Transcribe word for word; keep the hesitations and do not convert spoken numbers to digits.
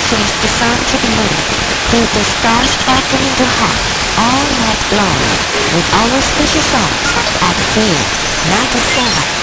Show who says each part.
Speaker 1: chase the sun to the moon, keep the stars sparkling to hot all night long with our special songs at three, ninety-seven